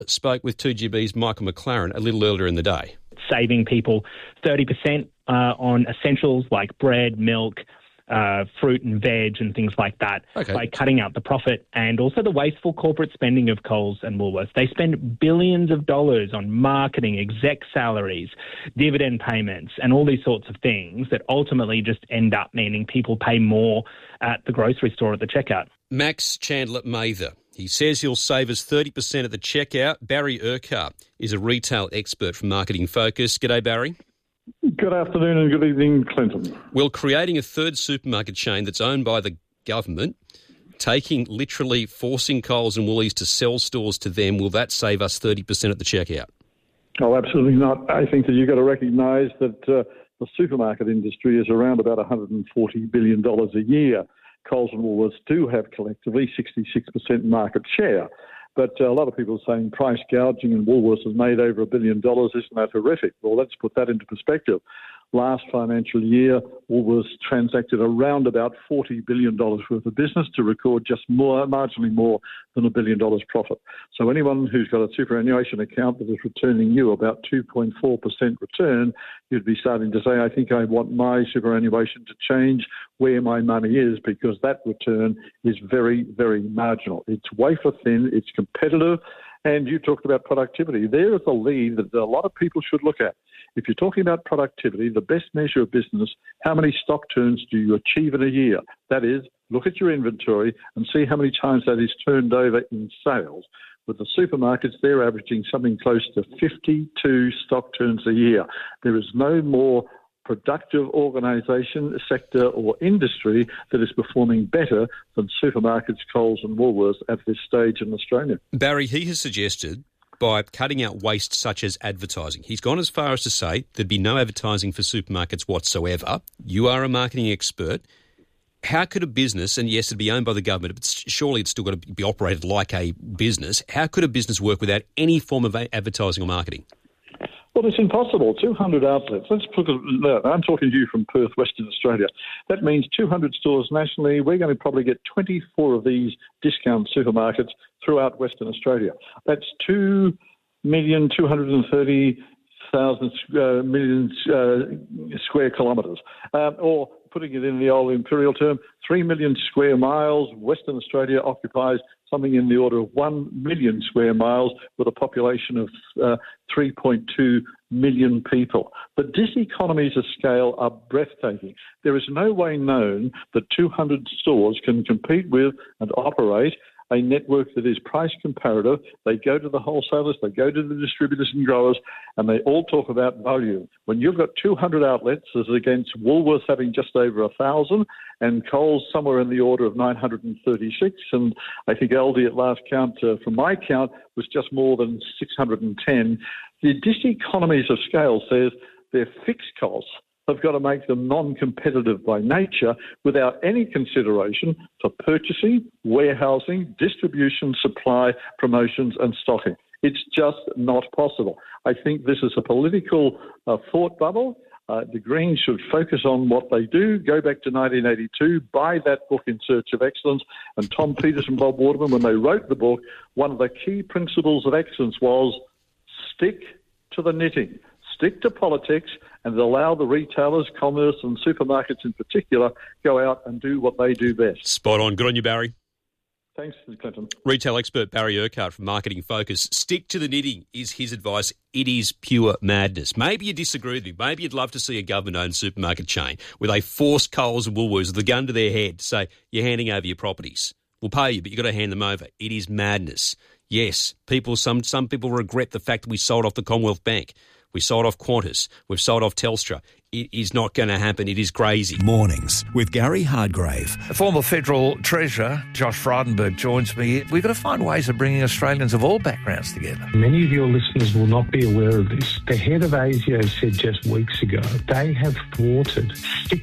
spoke with 2GB's Michael McLaren a little earlier in the day. Saving people 30% on essentials like bread, milk, fruit and veg and things like that by cutting out the profit and also the wasteful corporate spending of Coles and Woolworths. They spend billions of dollars on marketing, exec salaries, dividend payments and all these sorts of things that ultimately just end up meaning people pay more at the grocery store at the checkout. Max Chandler-Mather. He says he'll save us 30% at the checkout. Barry Urquhart is a retail expert from Marketing Focus. G'day, Barry. Good afternoon and good evening, Clinton. Well, creating a third supermarket chain that's owned by the government, literally forcing Coles and Woolies to sell stores to them, will that save us 30% at the checkout? Oh, absolutely not. I think that you've got to recognise that the supermarket industry is around about $140 billion a year. Coles and Woolworths do have collectively 66% market share. But a lot of people are saying price gouging and Woolworths has made over $1 billion. Isn't that horrific? Well, let's put that into perspective. Last financial year, Woolworths transacted around about $40 billion worth of business to record just marginally more than $1 billion profit. So anyone who's got a superannuation account that is returning you about 2.4% return, you'd be starting to say, I think I want my superannuation to change where my money is because that return is very, very marginal. It's wafer thin, it's competitive, and you talked about productivity. There is a lead that a lot of people should look at. If you're talking about productivity, the best measure of business, how many stock turns do you achieve in a year? That is, look at your inventory and see how many times that is turned over in sales. With the supermarkets, they're averaging something close to 52 stock turns a year. There is no more productive organisation, sector or industry that is performing better than supermarkets, Coles and Woolworths at this stage in Australia. Barry, he has suggested by cutting out waste such as advertising. He's gone as far as to say there'd be no advertising for supermarkets whatsoever. You are a marketing expert. How could a business, and yes, it'd be owned by the government, but surely it's still got to be operated like a business. How could a business work without any form of advertising or marketing? Well, it's impossible. 200 outlets. I'm talking to you from Perth, Western Australia. That means 200 stores nationally. We're going to probably get 24 of these discount supermarkets throughout Western Australia. That's 2,230,000 square kilometres. Or putting it in the old imperial term, 3 million square miles. Western Australia occupies something in the order of 1 million square miles with a population of 3.2 million people. The diseconomies of scale are breathtaking. There is no way known that 200 stores can compete with and operate a network that is price comparative. They go to the wholesalers, they go to the distributors and growers, and they all talk about value. When you've got 200 outlets as against Woolworths having just over 1,000 and Coles somewhere in the order of 936, and I think Aldi at last count, from my count, was just more than 610, the diseconomies of scale says their fixed costs have got to make them non-competitive by nature without any consideration for purchasing, warehousing, distribution, supply, promotions and stocking. It's just not possible. I think this is a political thought bubble. The Greens should focus on what they do, go back to 1982, buy that book In Search of Excellence, and Tom Peters and Bob Waterman, when they wrote the book, one of the key principles of excellence was stick to the knitting. Stick to politics and allow the retailers, commerce and supermarkets in particular go out and do what they do best. Spot on. Good on you, Barry. Thanks, Clinton. Retail expert Barry Urquhart from Marketing Focus. Stick to the knitting is his advice. It is pure madness. Maybe you disagree with me. Maybe you'd love to see a government-owned supermarket chain with a forced Coles and Woolworths with a gun to their head to say, you're handing over your properties. We'll pay you, but you've got to hand them over. It is madness. Yes, some people regret the fact that we sold off the Commonwealth Bank. We sold off Qantas. We've sold off Telstra. It is not going to happen. It is crazy. Mornings with Gary Hardgrave. Former Federal Treasurer Josh Frydenberg joins me. We've got to find ways of bringing Australians of all backgrounds together. Many of your listeners will not be aware of this. The head of ASIO said just weeks ago they have thwarted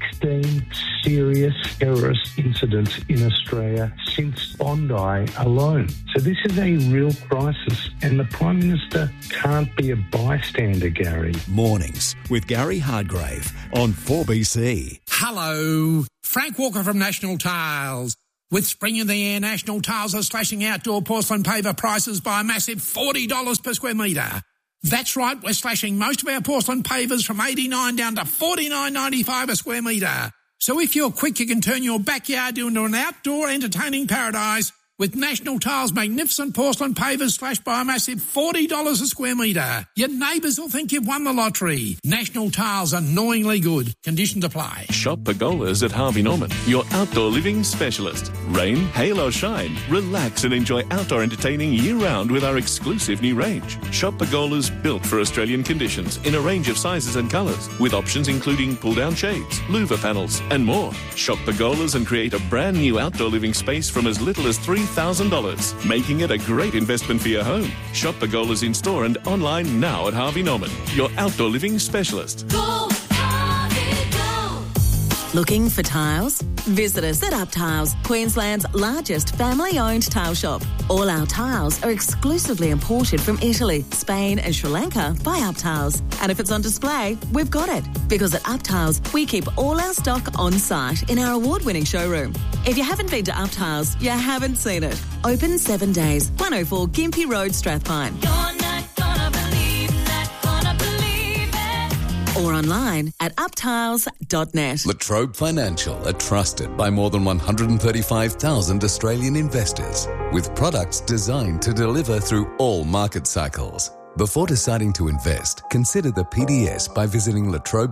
16 serious terrorist incidents in Australia since Bondi alone. So this is a real crisis, and the Prime Minister can't be a bystander, Gary. Mornings with Gary Hardgrave on 4BC. Hello, Frank Walker from National Tiles. With spring in the air, National Tiles are slashing outdoor porcelain paver prices by a massive $40 per square metre. That's right, we're slashing most of our porcelain pavers from $89 down to $49.95 a square metre. So if you're quick, you can turn your backyard into an outdoor entertaining paradise with National Tiles' magnificent porcelain pavers slashed by a massive $40 a square metre. Your neighbours will think you've won the lottery. National Tiles, annoyingly good. Conditions apply. Shop Pergolas at Harvey Norman, your outdoor living specialist. Rain, hail or shine, relax and enjoy outdoor entertaining year-round with our exclusive new range. Shop Pergolas built for Australian conditions in a range of sizes and colours, with options including pull-down shades, louver panels and more. Shop Pergolas and create a brand new outdoor living space from as little as $3,000, making it a great investment for your home. Shop Pergolas in store and online now at Harvey Norman, your outdoor living specialist. Go, Harvey, go. Looking for tiles? Visit us at Up Tiles, Queensland's largest family-owned tile shop. All our tiles are exclusively imported from Italy, Spain and Sri Lanka by Up Tiles. And if it's on display, we've got it. Because at Up Tiles, we keep all our stock on site in our award-winning showroom. If you haven't been to Up Tiles, you haven't seen it. Open 7 days, 104 Gympie Road, Strathpine. You're not gonna believe, not gonna believe it. Or online at uptiles.net. Latrobe Financial are trusted by more than 135,000 Australian investors with products designed to deliver through all market cycles. Before deciding to invest, consider the PDS by visiting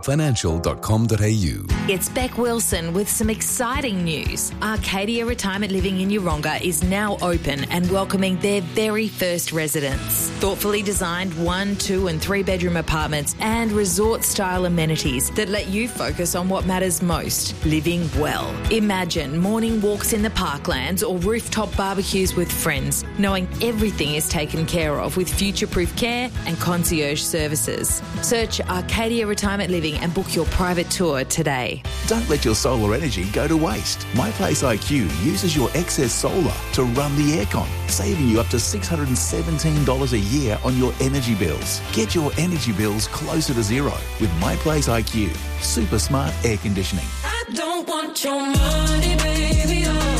latrobefinancial.com.au. It's Beck Wilson with some exciting news. Arcadia Retirement Living in Yeronga is now open and welcoming their very first residents. Thoughtfully designed 1, 2 and 3 bedroom apartments and resort-style amenities that let you focus on what matters most, living well. Imagine morning walks in the parklands or rooftop barbecues with friends, knowing everything is taken care of with future-proof care and concierge services. Search Arcadia Retirement Living and book your private tour today. Don't let your solar energy go to waste. MyPlace IQ uses your excess solar to run the aircon, saving you up to $617 a year on your energy bills. Get your energy bills closer to zero with MyPlace IQ. Super smart air conditioning. I don't want your money, baby.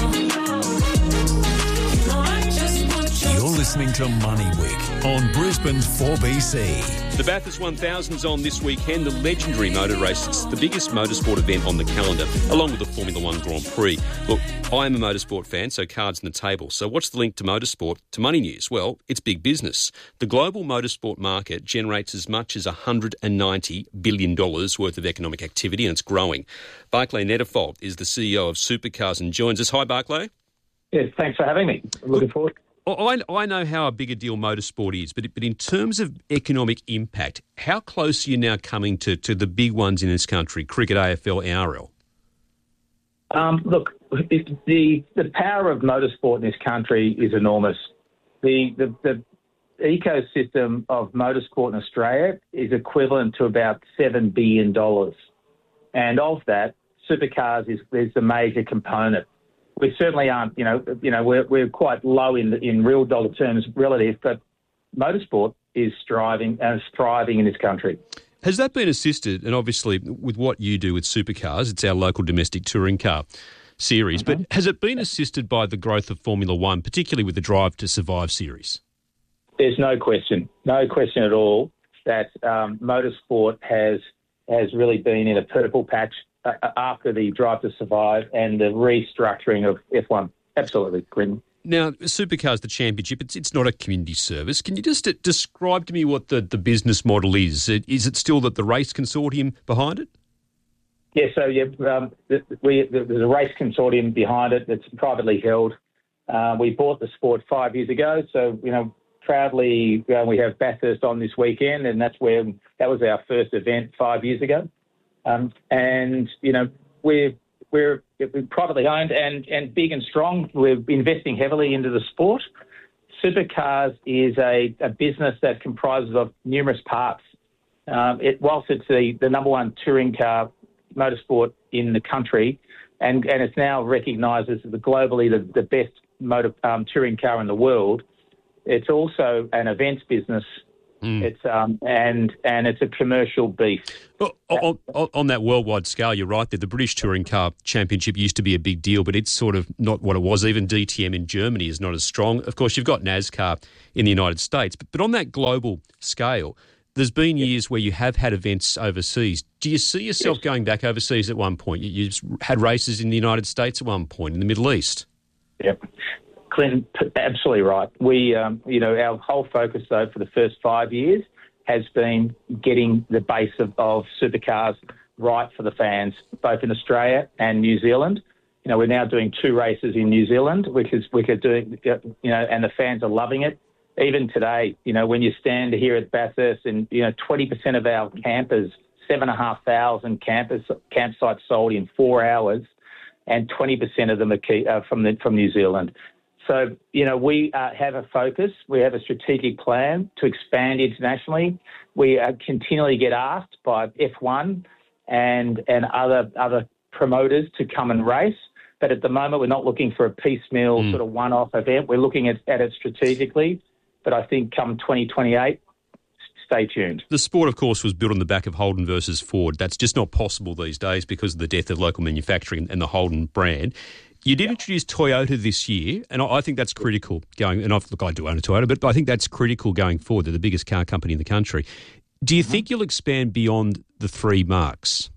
You're listening to Money Week on Brisbane's 4BC. The Bathurst 1000's on this weekend, the legendary motor race. It's the biggest motorsport event on the calendar, along with the Formula One Grand Prix. Look, I'm a motorsport fan, so cards on the table. So what's the link to motorsport to money news? Well, it's big business. The global motorsport market generates as much as $190 billion worth of economic activity, and it's growing. Barclay Netterfold is the CEO of Supercars and joins us. Hi, Barclay. Yes, thanks for having me. Looking forward. I know how a big a deal motorsport is, but in terms of economic impact, how close are you now coming to the big ones in this country, cricket, AFL, NRL? Look, the power of motorsport in this country is enormous. The ecosystem of motorsport in Australia is equivalent to about $7 billion. And of that, Supercars is the major component. We certainly aren't, we're quite low in real dollar terms relative, but motorsport is thriving in this country. Has that been assisted, and obviously with what you do with Supercars, it's our local domestic touring car series, but has it been assisted by the growth of Formula One, particularly with the Drive to Survive series? There's no question at all that motorsport has really been in a purple patch after the Drive to Survive and the restructuring of F1. Absolutely, Quinn. Now, Supercars, the championship, it's not a community service. Can you just describe to me what the business model is? Is it still that the race consortium behind it? Yeah, so there's a race consortium behind it that's privately held. We bought the sport 5 years ago, so, proudly we have Bathurst on this weekend, and that was our first event 5 years ago. We're privately owned and big and strong. We're investing heavily into the sport. Supercars is a business that comprises of numerous parts. Whilst it's the number one touring car motorsport in the country, and it's now recognised as globally the best touring car in the world, it's also an events business It's and it's a commercial beast. On that worldwide scale, you're right there. The British Touring Car Championship used to be a big deal, but it's sort of not what it was. Even DTM in Germany is not as strong. Of course, you've got NASCAR in the United States. But on that global scale, there's been years where you have had events overseas. Do you see yourself going back overseas at one point? You had races in the United States at one point, in the Middle East. Yep. Clint, absolutely right. We, our whole focus, though, for the first 5 years has been getting the base of supercars right for the fans, both in Australia and New Zealand. We're now doing 2 races in New Zealand, which we're doing, and the fans are loving it. Even today, when you stand here at Bathurst and, 20% of our campers, 7,500 campsites sold in 4 hours, and 20% of them are from New Zealand. So, we have a focus. We have a strategic plan to expand internationally. We continually get asked by F1 and other promoters to come and race. But at the moment, we're not looking for a piecemeal sort of one-off event. We're looking at it strategically. But I think come 2028, stay tuned. The sport, of course, was built on the back of Holden versus Ford. That's just not possible these days because of the death of local manufacturing and the Holden brand. You did introduce Toyota this year, and I think that's critical going. And I do own a Toyota, but I think that's critical going forward. They're the biggest car company in the country. Do you think you'll expand beyond the 3 marques?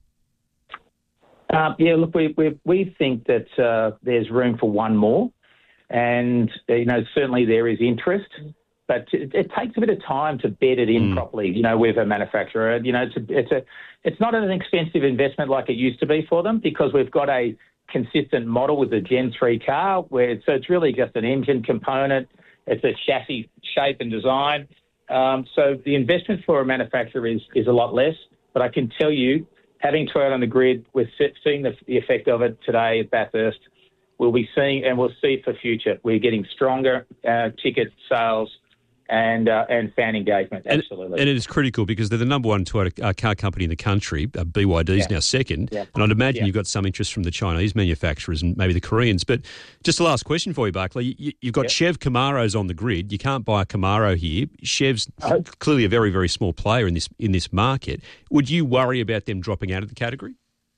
Look, we think that there's room for one more, and certainly there is interest. But it takes a bit of time to bed it in properly, with a manufacturer. It's not an expensive investment like it used to be for them because we've got a consistent model with the Gen 3 car so it's really just an engine component. It's a chassis shape and design. So the investment for a manufacturer is a lot less. But I can tell you, having Toyota on the grid, we're seeing the effect of it today at Bathurst. We'll be seeing, and we'll see for future. We're getting stronger ticket sales and fan engagement, absolutely. And it is critical because they're the number one Toyota car company in the country. BYD is now second. Yeah. And I'd imagine you've got some interest from the Chinese manufacturers and maybe the Koreans. But just a last question for you, Barclay. You've got Chev Camaros on the grid. You can't buy a Camaro here. Chev's clearly a very, very small player in this market. Would you worry about them dropping out of the category?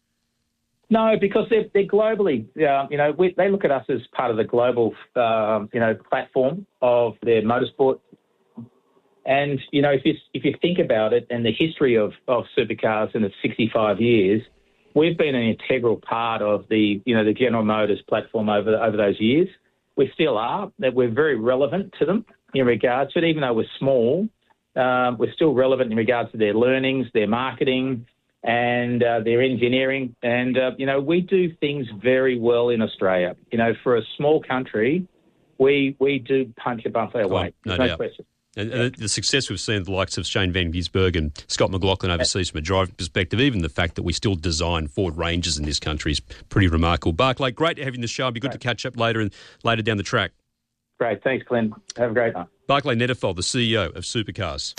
No, because they're globally, they look at us as part of the global, platform of their motorsport. And, if you think about it and the history of supercars in the 65 years, we've been an integral part of the General Motors platform over those years. We still are. That we're very relevant to them in regards to it, even though we're small. We're still relevant in regards to their learnings, their marketing, and their engineering. And, we do things very well in Australia. For a small country, we do punch above our weight. No doubt. Question. And the success we've seen, the likes of Shane Van Gisbergen and Scott McLaughlin overseas from a driving perspective, even the fact that we still design Ford Rangers in this country is pretty remarkable. Barclay, great to have you in the show. It'll be good to catch up later down the track. Great. Thanks, Glenn. Have a great night. Barclay Netterfold, the CEO of Supercars.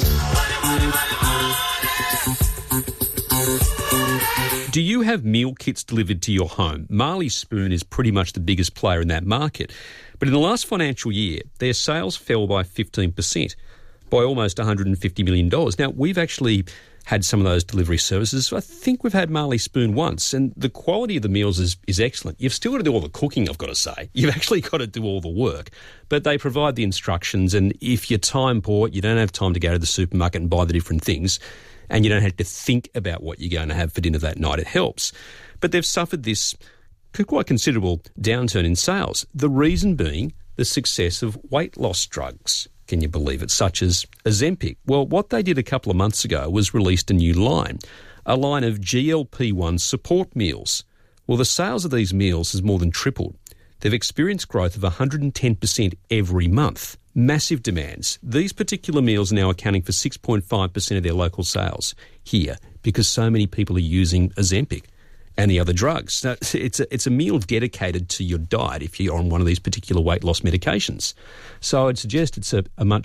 Do you have meal kits delivered to your home? Marley Spoon is pretty much the biggest player in that market. But in the last financial year, their sales fell by 15%, by almost $150 million. Now, we've actually had some of those delivery services. I think we've had Marley Spoon once, and the quality of the meals is excellent. You've still got to do all the cooking, I've got to say. You've actually got to do all the work. But they provide the instructions, and if you're time poor, you don't have time to go to the supermarket and buy the different things, and you don't have to think about what you're going to have for dinner that night. It helps. But they've suffered this quite considerable downturn in sales. The reason being the success of weight loss drugs. Can you believe it? Such as Ozempic. Well, what they did a couple of months ago was released a new line, a line of GLP-1 support meals. Well, the sales of these meals has more than tripled. They've experienced growth of 110% every month. Massive demands. These particular meals are now accounting for 6.5% of their local sales here because so many people are using Ozempic and the other drugs. Now, it's a meal dedicated to your diet if you're on one of these particular weight loss medications. So I'd suggest it's a much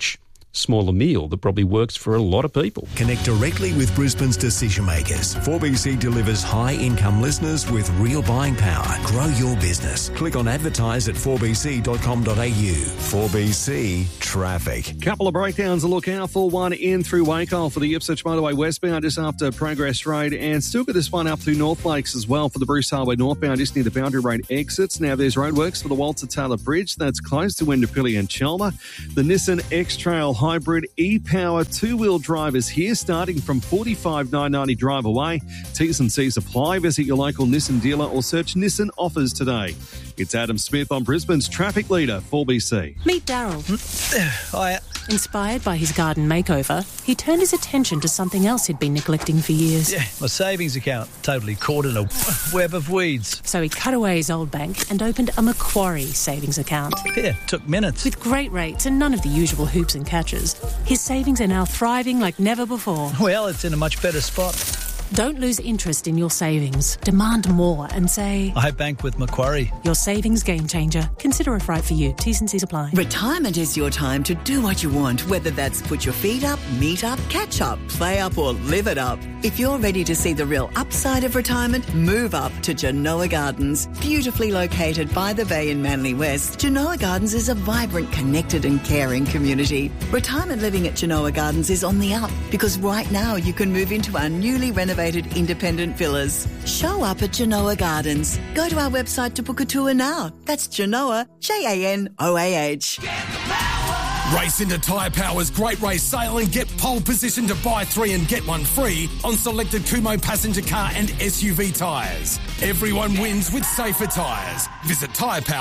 smaller meal that probably works for a lot of people. Connect directly with Brisbane's decision makers. 4BC delivers high-income listeners with real buying power. Grow your business. Click on advertise at 4bc.com.au. 4BC Traffic. Couple of breakdowns to look out for. One in through Wacol for the Ipswich Motorway westbound just after Progress Road, and still got this one up through North Lakes as well for the Bruce Highway northbound just near the Boundary Road exits. Now there's roadworks for the Walter Taylor Bridge. That's close to Wendapilly and Chelmer. The Nissan X-Trail Hybrid e-Power two-wheel drive is here, starting from $45,990 drive away. T's and C's apply. Visit your local Nissan dealer or search Nissan offers today. It's Adam Smith on Brisbane's traffic leader, 4BC. Meet Daryl. Hiya. Inspired by his garden makeover, he turned his attention to something else he'd been neglecting for years. Yeah, my savings account, totally caught in a web of weeds. So he cut away his old bank and opened a Macquarie savings account. Yeah, took minutes. With great rates and none of the usual hoops and catches, his savings are now thriving like never before. Well, it's in a much better spot. Don't lose interest in your savings. Demand more and say, I bank with Macquarie. Your savings game changer. Consider if right for you. T's and C's apply. Retirement is your time to do what you want, whether that's put your feet up, meet up, catch up, play up or live it up. If you're ready to see the real upside of retirement, move up to Genoa Gardens. Beautifully located by the bay in Manly West, Genoa Gardens is a vibrant, connected and caring community. Retirement living at Genoa Gardens is on the up because right now you can move into our newly renovated independent villas. Show up at Genoa Gardens. Go to our website to book a tour now. That's Genoa, Janoah. Race into Tyre Power's Great Race Sale and get pole position to buy 3 and get 1 free on selected Kumho passenger car and SUV tyres. Everyone wins with safer tyres. Visit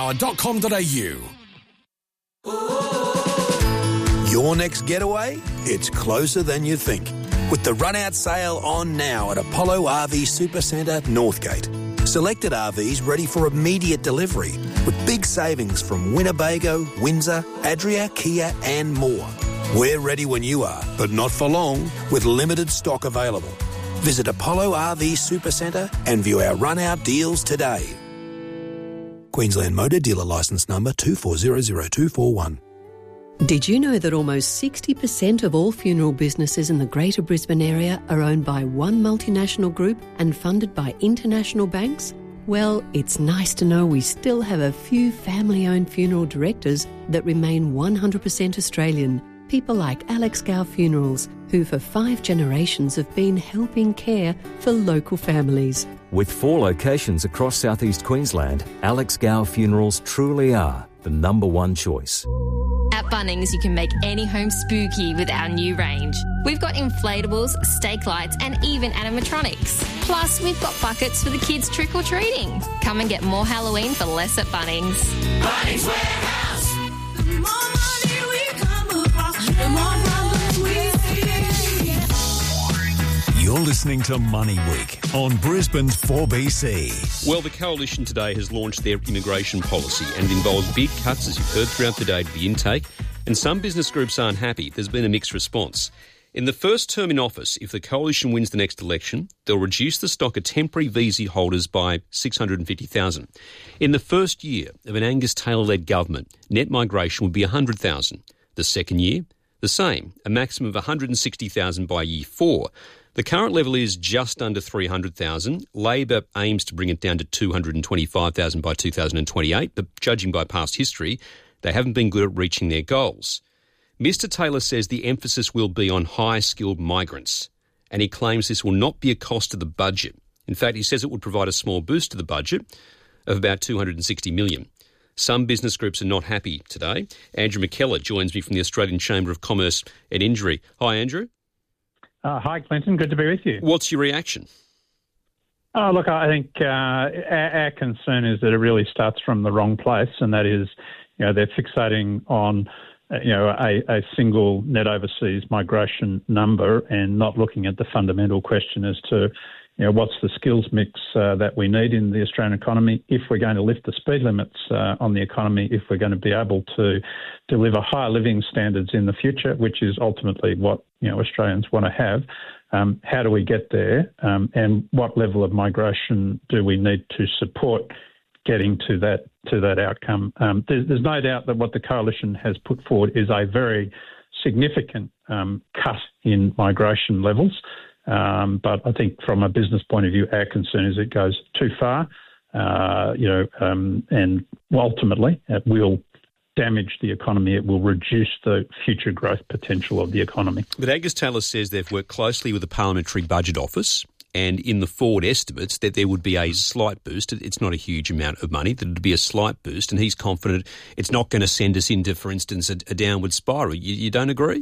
tyrepower.com.au. Your next getaway? It's closer than you think. With the run-out sale on now at Apollo RV Supercentre, Northgate. Selected RVs ready for immediate delivery with big savings from Winnebago, Windsor, Adria, Kia and more. We're ready when you are, but not for long, with limited stock available. Visit Apollo RV Supercentre and view our run-out deals today. Queensland Motor Dealer Licence Number 2400241. Did you know that almost 60% of all funeral businesses in the Greater Brisbane area are owned by one multinational group and funded by international banks? Well, it's nice to know we still have a few family-owned funeral directors that remain 100% Australian. People like Alex Gow Funerals, who for 5 generations have been helping care for local families. With 4 locations across southeast Queensland, Alex Gow Funerals truly are the number one choice. At Bunnings, you can make any home spooky with our new range. We've got inflatables, stake lights, and even animatronics. Plus, we've got buckets for the kids trick-or-treating. Come and get more Halloween for less at Bunnings. Bunnings Warehouse. The more money we come across, the more problems we see. You're listening to Money Week on Brisbane's 4BC. Well, the Coalition today has launched their immigration policy and it involves big cuts, as you've heard throughout the day, to the intake. And some business groups aren't happy. There's been a mixed response. In the first term in office, if the Coalition wins the next election, they'll reduce the stock of temporary visa holders by 650,000. In the first year of an Angus Taylor-led government, net migration would be 100,000. The second year, the same, a maximum of 160,000 by year 4. The current level is just under 300,000. Labor aims to bring it down to 225,000 by 2028, but judging by past history, they haven't been good at reaching their goals. Mr Taylor says the emphasis will be on high-skilled migrants, and he claims this will not be a cost to the budget. In fact, he says it would provide a small boost to the budget of about $260 million. Some business groups are not happy today. Andrew McKellar joins me from the Australian Chamber of Commerce and Industry. Hi, Andrew. Hi, Clinton. Good to be with you. What's your reaction? Look, I think our concern is that it really starts from the wrong place, and that is, they're fixating on, a single net overseas migration number and not looking at the fundamental question as to, what's the skills mix that we need in the Australian economy if we're going to lift the speed limits on the economy, if we're going to be able to deliver higher living standards in the future, which is ultimately what Australians want to have. How do we get there, and what level of migration do we need to support getting to that outcome? There's no doubt that what the Coalition has put forward is a very significant cut in migration levels. But I think from a business point of view, our concern is it goes too far, and ultimately it will damage the economy. It will reduce the future growth potential of the economy. But Angus Taylor says they've worked closely with the Parliamentary Budget Office, and in the forward estimates that there would be a slight boost. It's not a huge amount of money, that it would be a slight boost, and he's confident it's not going to send us into, for instance, a downward spiral. You don't agree?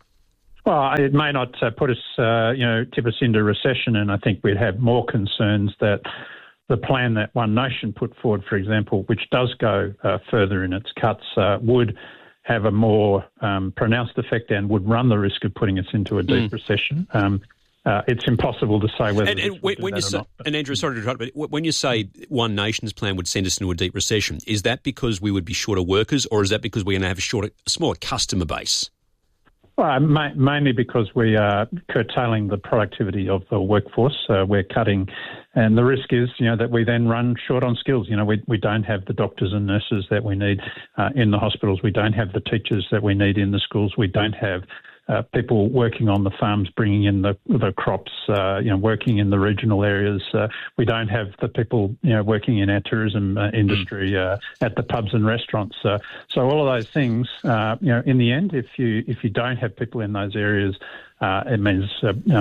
Well, it may not put us, tip us into recession, and I think we'd have more concerns that the plan that One Nation put forward, for example, which does go further in its cuts, would have a more pronounced effect and would run the risk of putting us into a deep recession. It's impossible to say whether. And when you say, and Andrew, sorry to interrupt, but when you say One Nation's plan would send us into a deep recession, is that because we would be shorter workers, or is that because we're going to have a smaller customer base? Well, mainly because we are curtailing the productivity of the workforce. We're cutting, and the risk is, that we then run short on skills. We don't have the doctors and nurses that we need in the hospitals. We don't have the teachers that we need in the schools. We don't have people working on the farms, bringing in the crops, working in the regional areas. We don't have the people, working in our tourism industry at the pubs and restaurants. So all of those things, in the end, if you don't have people in those areas, it means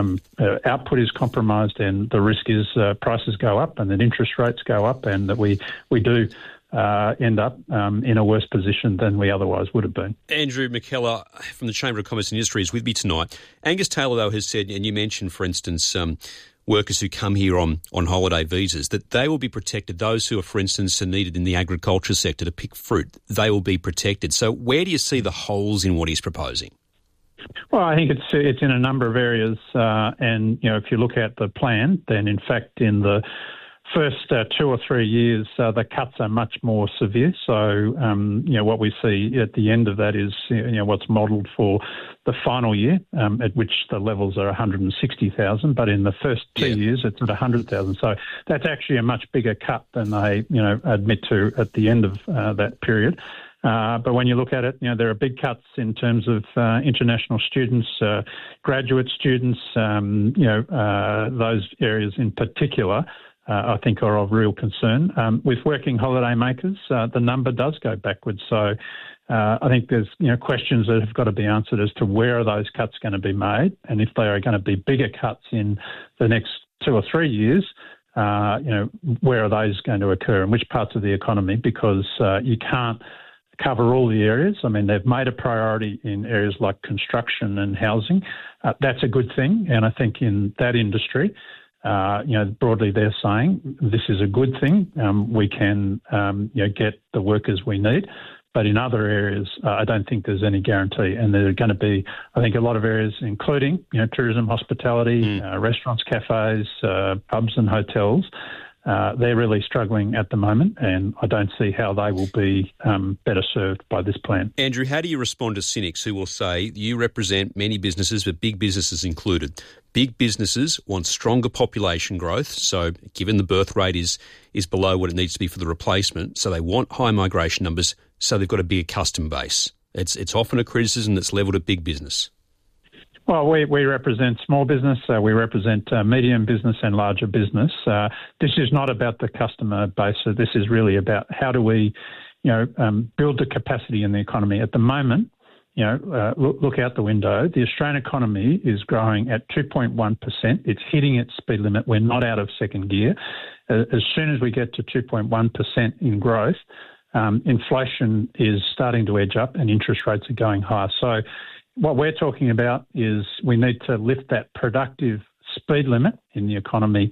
output is compromised, and the risk is prices go up, and that interest rates go up, and that we do end up in a worse position than we otherwise would have been. Andrew McKellar from the Chamber of Commerce and Industry is with me tonight. Angus Taylor, though, has said, and you mentioned, for instance, workers who come here on holiday visas, that they will be protected. Those who are, for instance, are needed in the agriculture sector to pick fruit, they will be protected. So where do you see the holes in what he's proposing? Well, I think it's in a number of areas, and if you look at the plan, then in fact in the first 2 or 3 years, the cuts are much more severe. So, what we see at the end of that is, what's modelled for the final year, at which the levels are 160,000, but in the first 2 years, it's at 100,000. So that's actually a much bigger cut than they, admit to at the end of that period. But when you look at it, there are big cuts in terms of international students, graduate students, those areas in particular, I think are of real concern. With working holiday makers, the number does go backwards. So I think there's questions that have got to be answered as to where are those cuts going to be made, and if they are going to be bigger cuts in the next 2 or 3 years, where are those going to occur and which parts of the economy? Because you can't cover all the areas. I mean, they've made a priority in areas like construction and housing. That's a good thing, and I think in that industry, broadly they're saying this is a good thing. We can, get the workers we need. But in other areas, I don't think there's any guarantee. And there are going to be, I think, a lot of areas, including, tourism, hospitality, restaurants, cafes, pubs and hotels. They're really struggling at the moment, and I don't see how they will be better served by this plan. Andrew, how do you respond to cynics who will say you represent many businesses, but big businesses included? Big businesses want stronger population growth, so given the birth rate is below what it needs to be for the replacement, so they want high migration numbers, so they've got a bigger customer base. It's often a criticism that's levelled at big business. Well, we represent small business, we represent medium business and larger business. This is not about the customer base. So this is really about how do we, build the capacity in the economy. At the moment, look out the window. The Australian economy is growing at 2.1%. It's hitting its speed limit. We're not out of second gear. As soon as we get to 2.1% in growth, inflation is starting to edge up and interest rates are going higher. So what we're talking about is we need to lift that productive speed limit in the economy.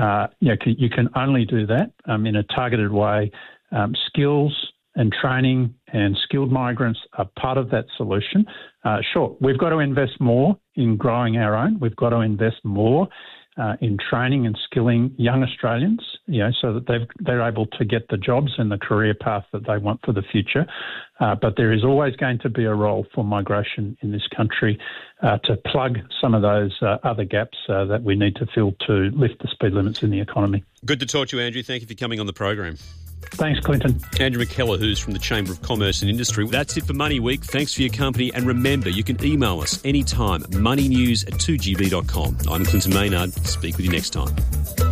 You can only do that in a targeted way. Skills and training and skilled migrants are part of that solution. Sure, we've got to invest more in growing our own. We've got to invest more in training and skilling young Australians, so that they're able to get the jobs and the career path that they want for the future. But there is always going to be a role for migration in this country to plug some of those other gaps that we need to fill to lift the speed limits in the economy. Good to talk to you, Andrew. Thank you for coming on the program. Thanks, Clinton. Andrew McKellar, who's from the Chamber of Commerce and Industry. That's it for Money Week. Thanks for your company. And remember, you can email us anytime, moneynews@2gb.com. I'm Clinton Maynard. Speak with you next time.